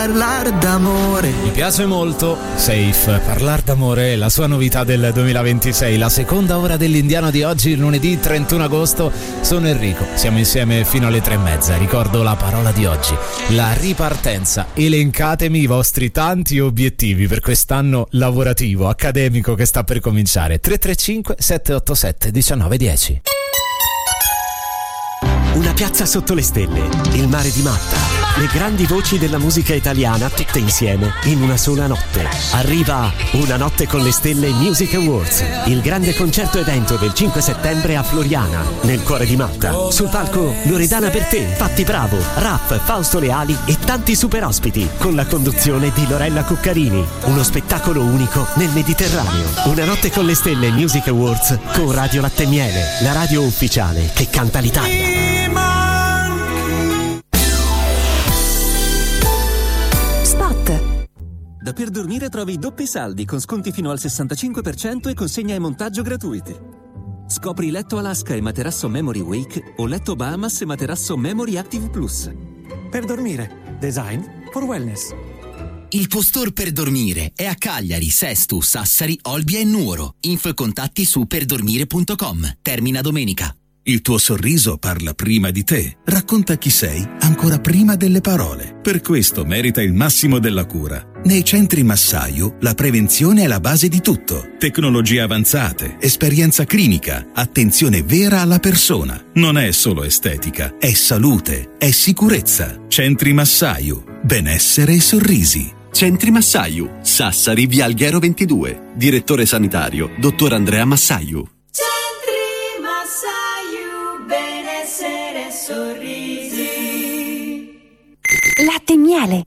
parlar d'amore. Mi piace molto Safe, parlar d'amore, la sua novità del 2026, la seconda ora dell'Indiano di oggi, lunedì 31 agosto. Sono Enrico, siamo insieme fino alle 3:30. Ricordo la parola di oggi, la ripartenza. Elencatemi i vostri tanti obiettivi per quest'anno lavorativo, accademico che sta per cominciare. 335 787 1910. Una piazza sotto le stelle, il mare di Matta, le grandi voci della musica italiana tutte insieme in una sola notte. Arriva Una notte con le stelle Music Awards, il grande concerto evento del 5 settembre a Floriana, nel cuore di Matta. Sul palco Loredana Bertè, Patti Bravo, Raff, Fausto Leali e tanti super ospiti, con la conduzione di Lorella Cuccarini. Uno spettacolo unico nel Mediterraneo. Una notte con le stelle Music Awards con Radio Latte e Miele, la radio ufficiale che canta l'Italia. Da Per Dormire trovi doppi saldi con sconti fino al 65% e consegna e montaggio gratuiti. Scopri letto Alaska e materasso Memory Wake o letto Bahamas e materasso Memory Active Plus. Per Dormire, design for wellness. Il tuo store per dormire è a Cagliari, Sesto, Sassari, Olbia e Nuoro. Info e contatti su perdormire.com. Termina domenica. Il tuo sorriso parla prima di te, racconta chi sei ancora prima delle parole. Per questo merita il massimo della cura. Nei centri Massaio la prevenzione è la base di tutto. Tecnologie avanzate, esperienza clinica, attenzione vera alla persona. Non è solo estetica, è salute, è sicurezza. Centri Massaio, benessere e sorrisi. Centri Massaio, Sassari, via Alghero 22. Direttore sanitario, dottor Andrea Massaio. Latte e Miele,